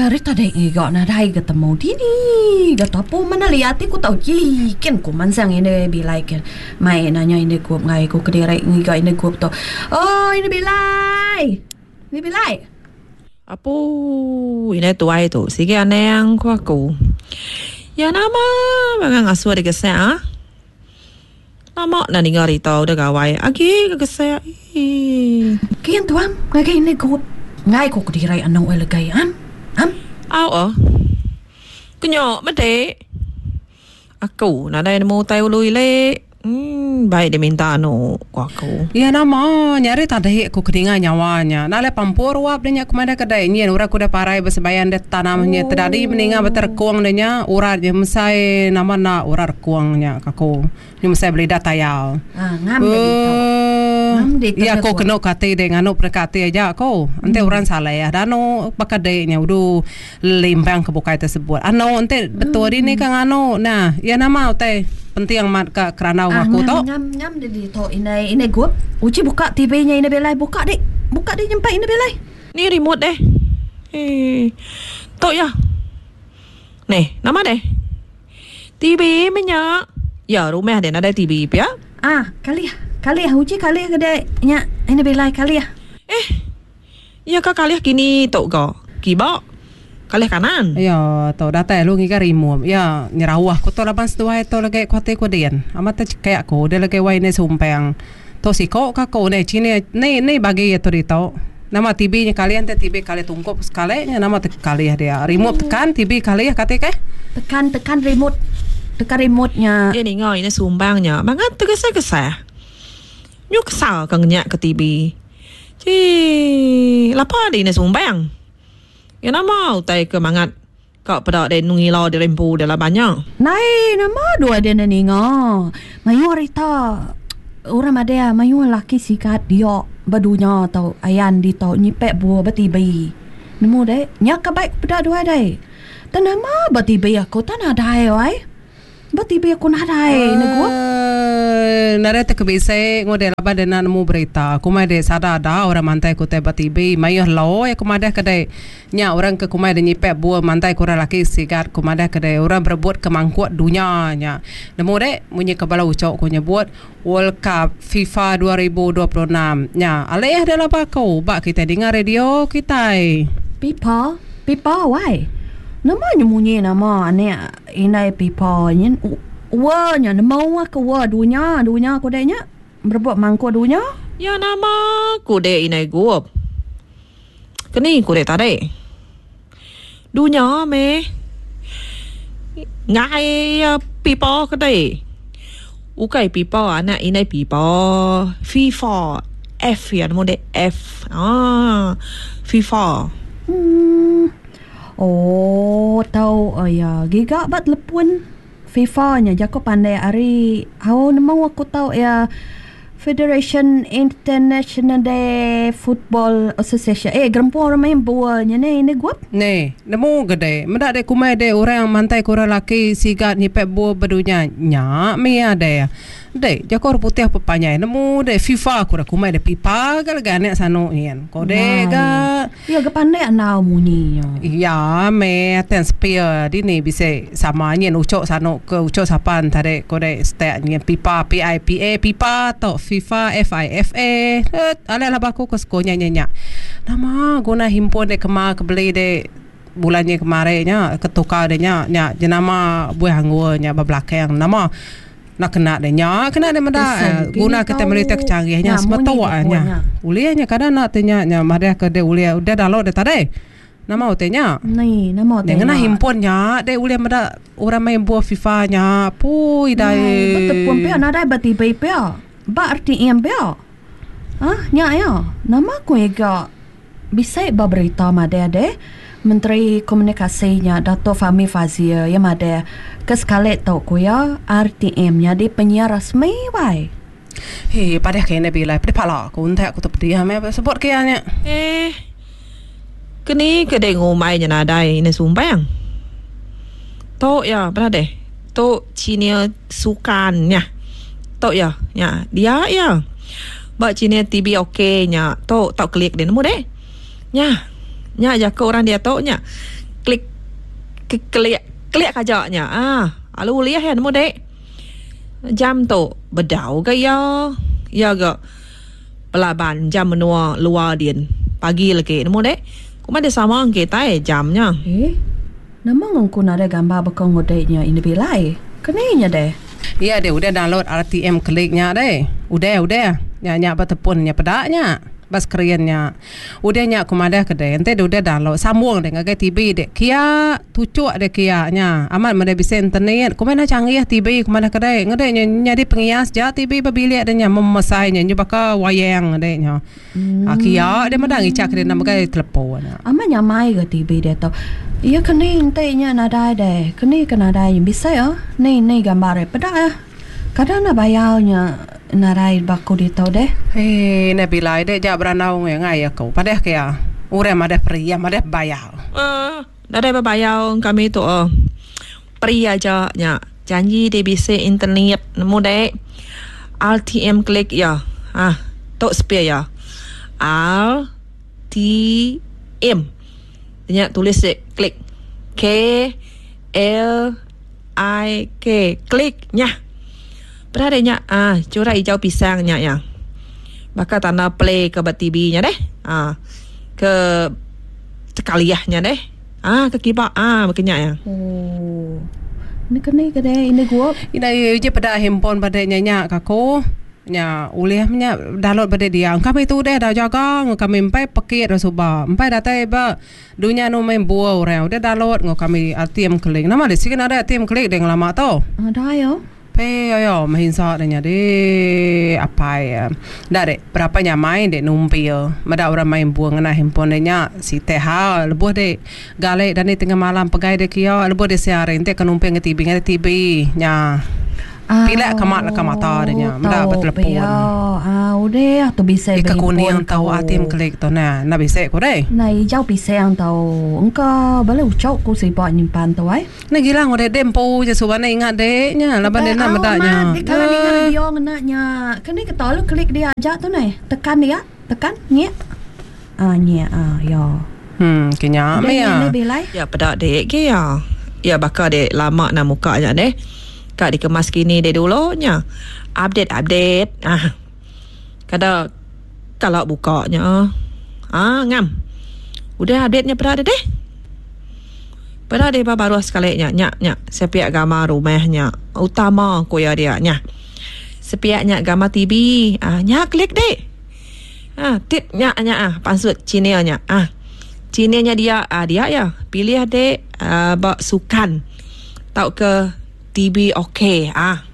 Rita dek gak nadai ketemu dini. Gak apa mana lihat aku tahu kan ku mansang ini bilai kan. Mai nanya ini ku ngai ku kedirai gak ini ku tu. Oh ini bilai. Ini bilai. Apa ini tuai tu? Sige aneh aku. Ya nama bang asu ada kesah. Nama na ningar itu udah gawai. Agi kesah. Kian tuan ngai ini ku ngai ku kedirai anau elgai Ao Kenyo mate Aku na dai mo tayo lui le baik dia minta anu aku. Ya nama nyari tadi aku kedengar nyawanya. Nale pampur wap dia kemana kedai ni ura kuda parai bersebayan de tanamnya tadi meninga berterkuang dia urat dia mesai nama na urat kuangnya kaku. Ni mesai beli data yau. Ngam ya ko kena kate de ngano perkate aja ko. Ante uran salah ya. Dano pakadainya udu lembang ke bukai tersebut. Ano ante betul ini kan ano. Nah, ya nama ute penting yang mat ke kerana aku tu. Ngam di to ini gua. Uci buka TV-nya ini belai buka dek nyampai ini belai. Ni remote deh. Tok ya. Nih, nama deh. TV minyak. Ya, rumah ada nada TV ya. Kali uci kali kedai nya ini belai kali ya. Ya kali kini tok go. Kiba. Kali kanan. Ya, tau data lu ngi remove. Ya, nyerawah ko to laban sedua to lagi kuate ko dian. Amata kayak ko de lagi wai ne sumpang. To si ko ka ko ne chine ne bagi ya to dito. Nama TV nya kalian te TV kali tungkop sekali nya nama te kali ya dia. Remote tekan TV kali ya kate ke? Tekan remote. Tekan remote-nya. Ini ngoi ne sumbangnya. Mangat tegesa-gesa. Nyuk sal kang nyak ke TV. Lapa di ne sumbang. Ya nama utai ke mangat kau pada de nungi lau de rempu de la banyak. Nai nama dua de ninga. Mayu rita. Orang ada mayu laki sikat dia badunya tau ayan di tau nyipek buah batibi. Nemu de nyak baik pada dua de. Dan nama batibi aku tan ada ai. Batibi aku nak ada ne gua. Nare te kebise ngode laba de nanu berita kumai de sada ada orang mantai ko te batibi mayu lo ya kumai de kade nya orang ke kumai de nyipek buah mantai ko laki sikat kumai de kade orang berbuat kemangkuat dunia nya. Nemu de munyi kebala ucok ko nyebut World Cup FIFA 2026 nya aleh de laba ko ba kita dengar radio kita Pipa why namanya munyi nama ane inai pipa nyen nya nama ke dunia ko denya berbuat mangko dunia ya nama kude inai guop kini kude tade dunia me ngai pipa kade ukai pipa anak inai pipa FIFA F ya nama de F FIFA tahu ya giga bat lepun FIFA-nya jako pandai ari nama aku tahu ya Federation International Day Football Association gerempu orang main bolanya ini guap nemu gede mendak de kumai de orang mantai kura laki sigat nyipek buah bedunya nya me ada ya de jakor putih pepanya nemu de FIFA kura kumai de pipa galgane sano ien kode ga ya ga pandai anau muninya ya me ten spear di ni bisa sama nyen ucok sano ke ucok sapan tare kode stek nyen pipa PIPA pipa to FIFA FIFA ala la baku ko skonya nya nama guna himpun de kema kebeli de bulannya kemarinnya ketukar de nya jenama buah anggunya babelakang nama nak kena de meda guna kita melita kecanggihnya semetoanya ulianya kadang nak tanya nya mada ke de ulia udah dalo de tade nama utenya nama utenya dengan himpunnya de ulia meda orang main buah FIFA nya pui dai betul pun pe ana dai bati pe ba arti em pe nya ya nama ko ega bisa berita mada de Menteri Komunikasinya Dato' Fahmi Fazil yang ada kesekali tahu ko ya RTM-nya di penyiar rasmi wai. Pada kena bila pada pala ko unta ko tepdi ame sebut kianya. Kini kedai ngumai nya nadai ne sumbang. To ya berade. To Cina sukannya. To ya dia ya. Ba Cina TV okey nya. To tak klik de nemu deh. Nya jako orang dia tau nya klik kajaknya. Alu lihat ya nemu dek. Jam tu bedau ke ya. Ya ke pelaban jam menua luar din. Pagi lagi nemu dek. Kuma ada sama kita jamnya. Nama ngku nada gambar bekong ngodeknya ini bilai. Kenanya deh. Ya deh udah download RTM kliknya deh. Udah. Nyak bertepun nya pedaknya. Bas kriannya. Udah nyak kumadah kedai. Ente udah download sambung deh ngagai TV deh. Kia tucuk deh kia nya. Amat mana bisa internet. Kumana canggih TV kumadah kedai. Ngadai nyadi pengias ja TV berbilik deh nya memesainya nyu baka wayang deh nya. Kia deh madang icak deh nama kai telepon. Amat nyamai ke TV deh tau. Ya kena ente nya nada deh. Kena yang bisa ya. Ni gambar pedak ya. Kadang nak bayarnya narai baku di tau deh. Nak bilai deh jak beranau ngai ya kau. Padahal kaya urem ada pria, ada bayar. Ada bayar kami tu pria aja nya. Janji dia bisa internet nemu deh. RTM klik ya. Tok spare ya. RTM. Dia tulis klik. KLIK klik nya. Beradanya curah hijau pisangnya ya. Bakal tanda play ke TV-nya deh. Ke sekaliahnya deh. Ke kipak makanya ya. Ini kena ke deh ini gua. Ini je pada handphone pada nyanyi kako. Nya ulihnya download pada dia. Kami tu dah jaga kami empai paket dah subah. Empai datai ba dunia no main buah orang. Udah download kami ATM klik. Nama dia sih ada ATM klik dengan lama tau. Ada ya. Yo mahinsa denya de apa ya. Dari berapa nya main de numpil. Mada orang main buang na handphone nya si teha lebuh de galek dan tengah malam pegai de kia lebuh de siaran te kenumping ke TV nya. Pila kamat mata denya. Mada bertelepon. Udah tu bisa ika kuning tahu ATM klik tu na bisa ko deh. Nah hijau pisang tahu. Engkau boleh ucap ku si buat nyimpan tu ai. Nah gila ngode dempo je subana ingat deh nya laban dena medanya. Kalau ingat dia ngenaknya. Kena kita lu klik dia aja tu nah. Tekan dia. Tekan nye. Ya. Kenya me ya. Ya pedak dek ke ya. Ya bakal dek lama nak muka aja deh. Kak dikemas kini deh dulunya. Update. Kalau bukanya ngam. Udah update-nya pada deh. Pada deh baru sekali nya. Sepiak gambar rumahnya. Utama ko ya dia nya. Sepiaknya gambar TV. Nya klik deh. Tit nya pansut Cina-nya. Cina-nya dia ya. Pilih deh bak sukan. Tahu ke TV okey.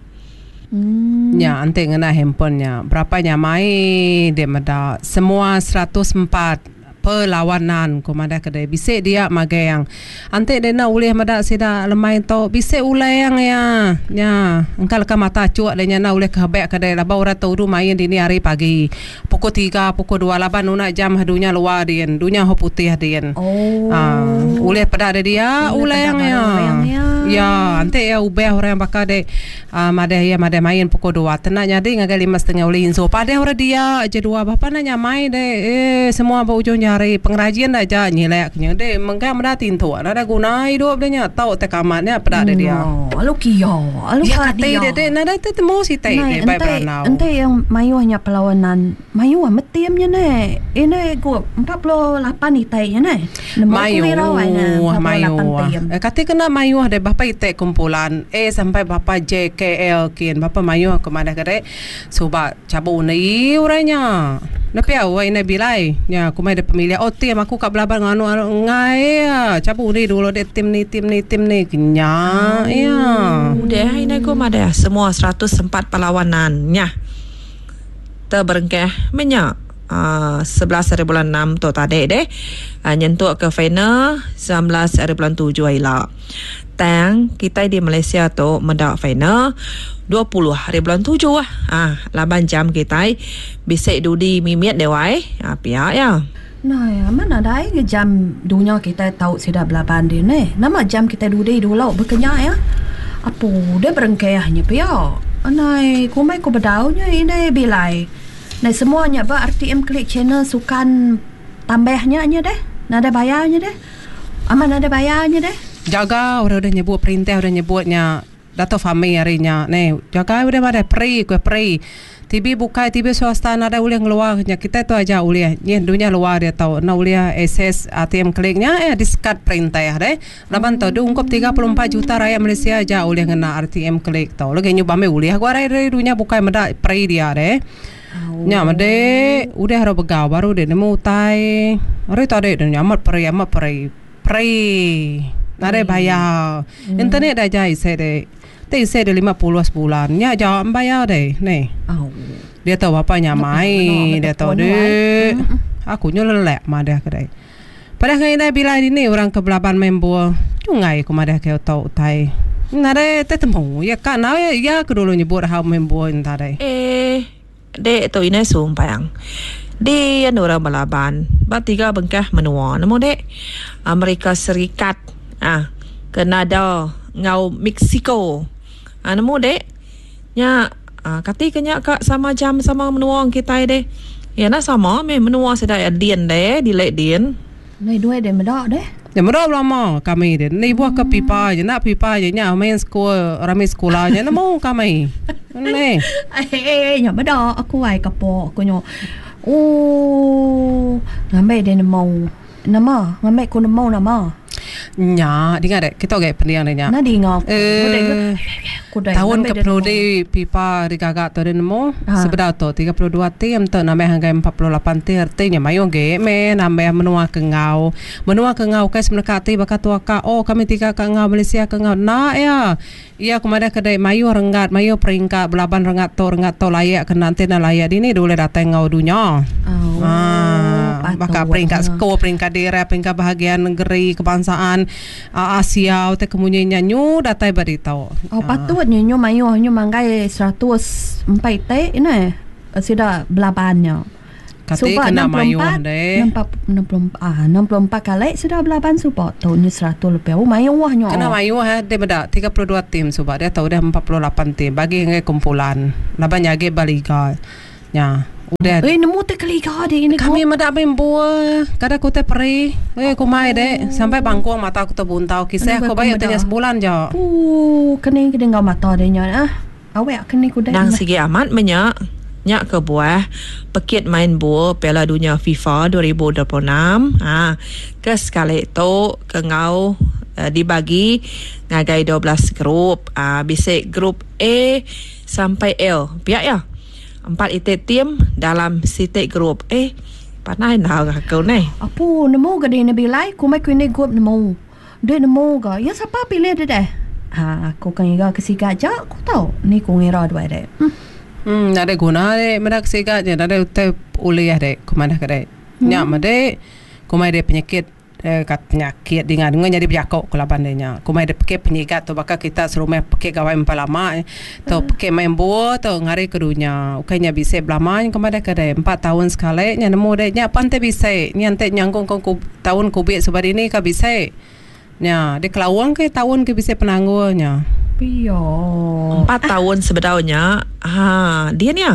Ya, ante ngena handphone-nya. Berapanya mai dia mada semua 104 perlawanan komanda kedai bisik dia magai yang ante dia nak ulih mada sida lemai to bisik ulai yang ya engkal ka mata cuak dia nak ulih kebek kedai laba ora tahu main dini hari pagi pukul 3 pukul 2 laban una jam hadunya luar dia dunia ho putih dia ulih pada dia ulai yang ya ante ya ubah orang bakal de mada main pukul 2 tenaknya de ngagal 5:30 ulih so pada ora dia aja 2 bapa nanya main de semua bau hari pengrajian dah aja nyileknya deh mengka meratin tu ada guna hidup dia tahu te kamatnya pada dia alu kio alu ya kata dia nada tu mau si tai deh baik beranau ente yang mayuhnya perlawanan mayuh metiamnya ne ini gua 48 itainya ne mayuh kata kena mayuh deh bapa itai kumpulan sampai bapa JKL kian bapa mayuh kemana kare sobat cabu ni orangnya tapi awak ini bilai ya aku mai ada pemilihan tim aku kat belaban nganu ngai cabu ni dulu de tim ni kenya ya udah ini aku ada semua 104 perlawanannya terberengkeh menyak 11 hari bulan 6 tu tadi deh nyentuh ke final 19 hari bulan 7 ila tang kita di Malaysia tu mendak final 20 hari bulan 7 laban jam kita bisa dudi mimiat dewai pihak ya. Nah ya mana ada jam dunia kita tahu sudah belapan dia ni nama jam kita dudi dulu berkenyak ya apa dia berengkayahnya pihak anai kumai ku bedaunya ini bilai nah semuanya RTM klik channel sukan tambahnya deh nada bayarnya deh aman ada bayarnya deh jaga orang udah nyebut perintah udah nyebutnya Dato' Fahmi harinya nih jaga udah ada peri tibi bukai tibi swasta ada uliah ngeluarnya kita itu aja uliah ni dunia luar dia tahu na uliah SS ATM kliknya discard perintah ya deh laban tahu dia ungkap 34 juta rakyat Malaysia aja uliah kena ATM klik tahu lagi nyoba me uliah gua dari dunia bukai meda peri dia deh nya made udah harus begaw baru deh nemu utai hari tadi dan amat peri nade bayar internet dah jai saya deh Tadi saya ada 50 sebulan. Ya, jawab bayar deh. Nih. Dia tahu bapaknya mai. Dia tahu deh. Aku nyolelek madah kedai. Padahal ini bila ini orang kebelaban member. Cungai aku madah kau tahu tai. Nade tetemu. Ya kan, ya kedulu nyebut hal member entah deh. Dek tu ini sumpang. Dia orang belaban. Tiga bengkah menua. Namun dek Amerika Serikat. Kanada ngau Mexico. Nemu dek nya katikanya kak sama jam sama menuang kita deh ya na sama me menua sedaya dian deh dilek dian Nai dua deh medak deh ya medak lama kami deh ni buah ke pipa je nak pipa je nya main rame sekolahnya nemu kami ni nya medak aku ai kapok aku nyo ngamai deh nama ngamai ko nama nya dengar dek kita gak pendiang deh nya na dengar tahun ke prodi pipa digagak tu nemo sebedah tu 32 tim tu nambah hanggai 48 tim artinya mayo ge me nambah menua ke ngau kes menekati bakat tua ka kami tiga ke ngau Malaysia ke ngau na ya kemana kedai mayo rengat mayo peringkat belaban rengat to layak ke nanti na layak ini dulu datang ngau dunia bakal peringkat skor peringkat daerah peringkat bahagian negeri kebangsaan Asia te kemudiannya nyu datai beritahu patutnya nyu mayo nyu manggai 104 te ini sudah belabannya kata kena mayo deh 64 kali sudah belaban support tahunnya 100 lebih mayo wahnya kena mayo dia beda 32 tim sebab dia tahu dah 48 tim bagi ngai kumpulan laban nyage baliga nya udah nemu te keliga deh ini kami madak membuat kada aku te peri aku mai dek sampai bangku mata aku terbuntau kisah aku bayar tanya sebulan je kena ngau mata deh nya awak kena ku deh nang sigi amat menyak ke buah pekit main bola Piala Dunia FIFA 2026 ke sekali tu ke ngau dibagi ngagai 12 grup bisik grup A sampai L biar ya 4 tim dalam sitik grup panai nak kau ni apa nemu ke dia nabi lai ku mai ku ni grup nemu dia nemu ke ya siapa pilih dia deh aku kan ingat kesiga aja aku tahu ni ku ngira dua deh ada guna deh medak kesiga je ada utai uliah deh ku mana kedai nyak made ku mai deh penyakit kat penyakit dengan jadi berjakok kelaban denya ku mai deh pakai penyigat tu bakal kita serumah pakai gawai lama tu pakai main bola tu ngari ke dunia ukainya bisa belaman ku mai deh kedai 4 tahun sekali nya nemu deh nya pantai bisa ni ante nyangkung ku tahun kubik sebab ini ka bisa nya de kelawang ke tahun ke bisa penangguhnya piyo 4 tahun sebetulnya dia ni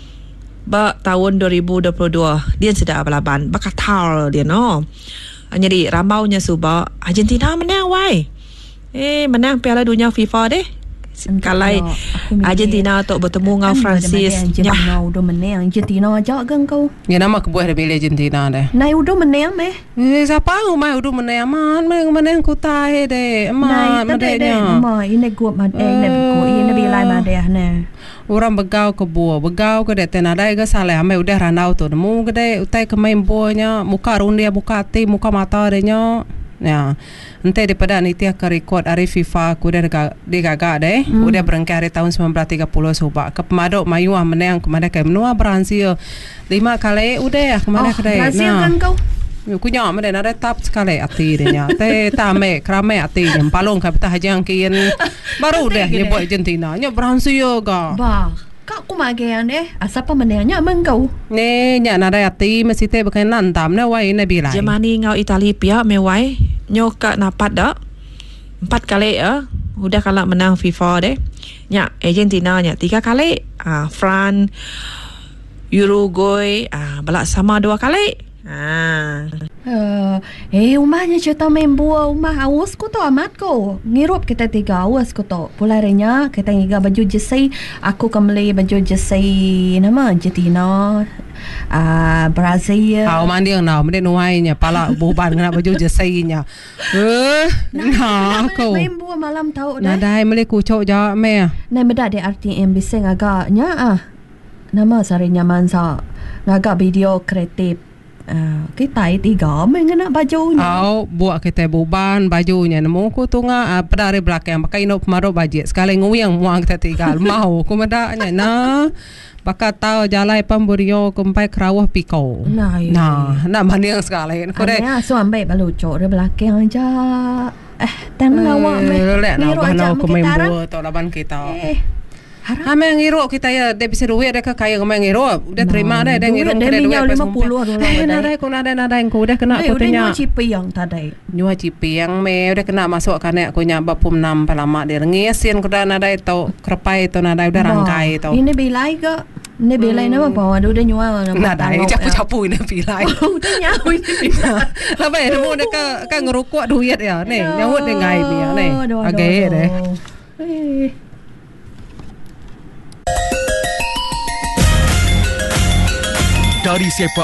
tahun 2022 dia sudah belaban bakal tahu dia no jadi rambaunya subah Argentina menang wai menang Piala Dunia FIFA deh kalai Argentina tu bertemu dengan Francis Argentina udah menang Argentina aja kan kau ya nama kebuah dia pilih Argentina deh nai udah menang meh siapa rumah udah menang menang ku tahe deh nai tadenya ini gua ini bilai madeh ne orang begau ke dek tenada ke salah ame udah ranau tu nemu gede utai ke main bonya muka rundia muka hati muka mata denya ya ente daripada nitia ke rekod hari FIFA ku dah digagak deh udah berangkat hari tahun 1930 sebab ke pemadok mayu menang kemana ke menua Brazil 5 kali udah kemana ke deh Brazil kan kau ku nyak made na tap sekali ati denya te tame krame ati nyem palong ka peta hajang kian baru deh nyebut Argentina nya Brazil ga bah kak ku magian asapa menanya mengkau ne nya na ati mesti te bukan nantam na wai na bilai Germany ngau Italia pia me wai nyoka napat dak 4 kali udah kalah menang FIFA deh nya Argentina nya 3 kali France Uruguay balak sama 2 kali Umahnya cerita main buah umah awas ko to amat ko. Ngirup kita 3 awas ko to. Pularnya kita ngiga baju jersey. Aku kembali baju jersey nama Argentina, Brazil. Mandi yang nak mandi nuainya pala buban kena baju jersey-nya. Nah ko. Main buah malam tahu dah. Nadai meli kucok jawab me. Nai beda di RTM bising agaknya nama sarinya mansa ngagak video kreatif. Kita 3 main kena bajunya. Buat kita buban bajunya nemu ku tu nga pedari belakang pakai inok pemaruh bajet sekali nguyang muang kita 3 mau ku medaknya nah baka tahu jalai pemburio kumpai kerawah piko nah banding sekali ko deh suambai baluco di belakang aja tanah awak ngiru aja kumembo to laban kita Ame ngiru kita ya dia bisa duit dia kaya kemang ngiru udah terima dah dia ngiru dia minyak 50 dolar nada yang ku udah kena aku tanya udah cipi yang tadi nyua cipi yang me udah kena masuk karena aku nyaba pum 6 palama dia ngisin ku dah nada itu krepai itu nada udah rangkai itu ini bilai ke ini bilai nama bawa udah nyua nada capu-capu ini bilai udah nyawa ini bilai apa ya nemu dia kan ngerukuk duit ya nih nyawut dia ngai dia nih agak deh Dari sepak